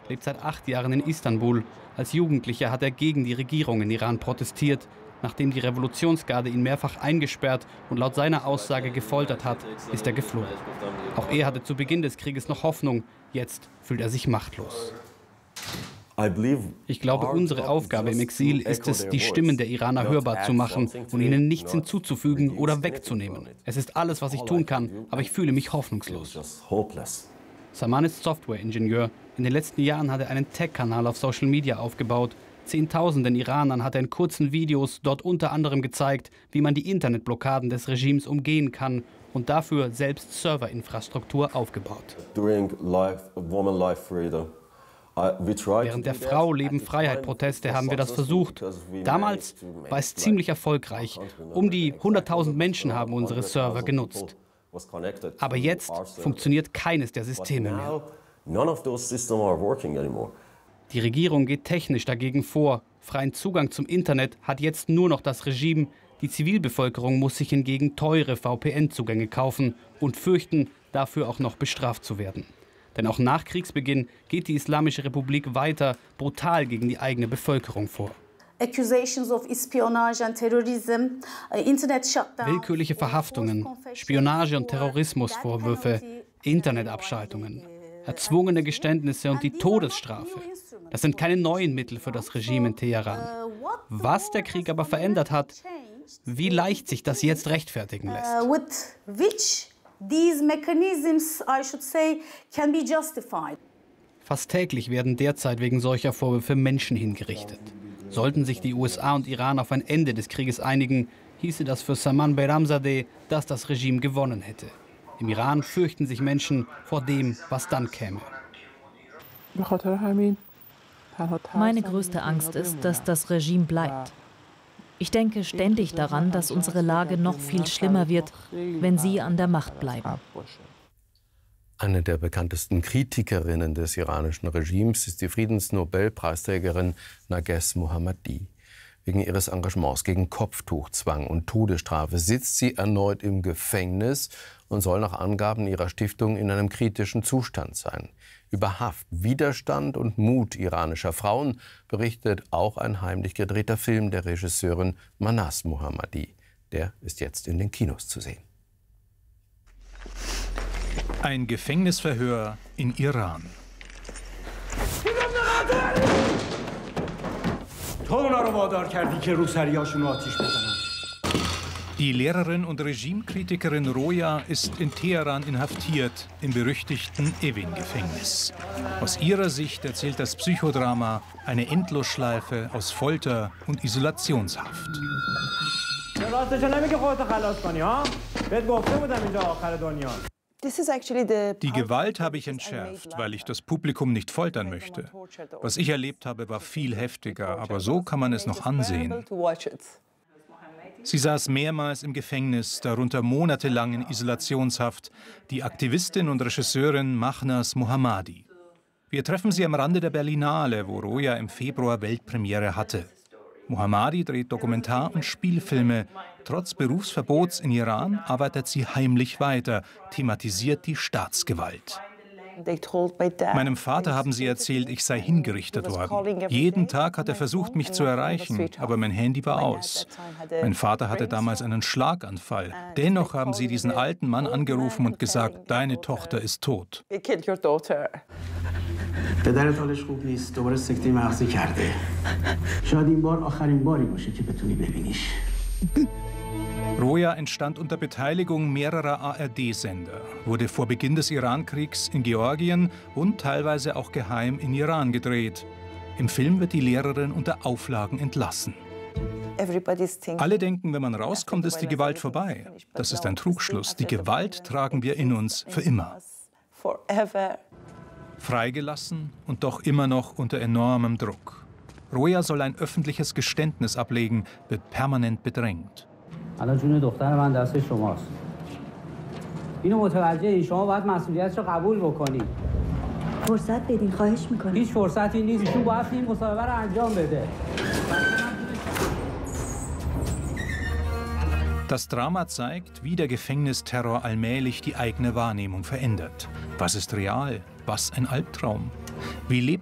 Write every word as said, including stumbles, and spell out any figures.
lebt seit acht Jahren in Istanbul. Als Jugendlicher hat er gegen die Regierung in Iran protestiert. Nachdem die Revolutionsgarde ihn mehrfach eingesperrt und laut seiner Aussage gefoltert hat, ist er geflohen. Auch er hatte zu Beginn des Krieges noch Hoffnung. Jetzt fühlt er sich machtlos. Ich glaube, unsere Aufgabe im Exil ist es, die Stimmen der Iraner hörbar zu machen und ihnen nichts hinzuzufügen oder wegzunehmen. Es ist alles, was ich tun kann, aber ich fühle mich hoffnungslos. Saman ist Softwareingenieur. In den letzten Jahren hat er einen Tech-Kanal auf Social Media aufgebaut. Zehntausenden Iranern hat er in kurzen Videos dort unter anderem gezeigt, wie man die Internetblockaden des Regimes umgehen kann und dafür selbst Serverinfrastruktur aufgebaut. Während der Frau-Leben-Freiheit-Proteste haben wir das versucht. Damals war es ziemlich erfolgreich. Um die hunderttausend Menschen haben unsere Server genutzt. Aber jetzt funktioniert keines der Systeme mehr. Die Regierung geht technisch dagegen vor. Freien Zugang zum Internet hat jetzt nur noch das Regime. Die Zivilbevölkerung muss sich hingegen teure V P N-Zugänge kaufen und fürchten, dafür auch noch bestraft zu werden. Denn auch nach Kriegsbeginn geht die Islamische Republik weiter brutal gegen die eigene Bevölkerung vor. Willkürliche Verhaftungen, Spionage- und Terrorismusvorwürfe, Internetabschaltungen, erzwungene Geständnisse und die Todesstrafe. Das sind keine neuen Mittel für das Regime in Teheran. Was der Krieg aber verändert hat, wie leicht sich das jetzt rechtfertigen lässt. Fast täglich werden derzeit wegen solcher Vorwürfe Menschen hingerichtet. Sollten sich die U S A und Iran auf ein Ende des Krieges einigen, hieße das für Saman Behramzadeh, dass das Regime gewonnen hätte. Im Iran fürchten sich Menschen vor dem, was dann käme. Meine größte Angst ist, dass das Regime bleibt. Ich denke ständig daran, dass unsere Lage noch viel schlimmer wird, wenn sie an der Macht bleiben. Eine der bekanntesten Kritikerinnen des iranischen Regimes ist die Friedensnobelpreisträgerin Narges Mohammadi. Wegen ihres Engagements gegen Kopftuchzwang und Todesstrafe sitzt sie erneut im Gefängnis und soll nach Angaben ihrer Stiftung in einem kritischen Zustand sein. Über Haft, Widerstand und Mut iranischer Frauen berichtet auch ein heimlich gedrehter Film der Regisseurin Mahnaz Mohammadi. Der ist jetzt in den Kinos zu sehen. Ein Gefängnisverhör in Iran. Die Lehrerin und Regimekritikerin Roja ist in Teheran inhaftiert, im berüchtigten Evin-Gefängnis. Aus ihrer Sicht erzählt das Psychodrama eine Endlosschleife aus Folter und Isolationshaft. Die Gewalt habe ich entschärft, weil ich das Publikum nicht foltern möchte. Was ich erlebt habe, war viel heftiger, aber so kann man es noch ansehen. Sie saß mehrmals im Gefängnis, darunter monatelang in Isolationshaft, die Aktivistin und Regisseurin Mahnaz Mohammadi. Wir treffen sie am Rande der Berlinale, wo Roja im Februar Weltpremiere hatte. Mohammadi dreht Dokumentar- und Spielfilme. Trotz Berufsverbots in Iran arbeitet sie heimlich weiter, thematisiert die Staatsgewalt. Meinem Vater haben sie erzählt, ich sei hingerichtet worden. Jeden Tag hat er versucht, mich zu erreichen, aber mein Handy war aus. Mein Vater hatte damals einen Schlaganfall. Dennoch haben sie diesen alten Mann angerufen und gesagt, deine Tochter ist tot. Roja entstand unter Beteiligung mehrerer A R D-Sender, wurde vor Beginn des Irankriegs in Georgien und teilweise auch geheim in Iran gedreht. Im Film wird die Lehrerin unter Auflagen entlassen. Alle denken, wenn man rauskommt, ist die Gewalt vorbei. Das ist ein Trugschluss. Die Gewalt tragen wir in uns für immer. Freigelassen und doch immer noch unter enormem Druck. Roja soll ein öffentliches Geständnis ablegen, wird permanent bedrängt. الان جون دختر من دست شماست. اینو متوجهی شما باید مسئولیتش رو قبول بکنید. فرصت بدین خواهش میکنم. هیچ فرصتی نیست. ایشون باید این مصاحبه رو انجام بده. Das Drama zeigt, wie der Gefängnisterror allmählich die eigene Wahrnehmung verändert. Was ist real? Was ein Albtraum? Wie lebt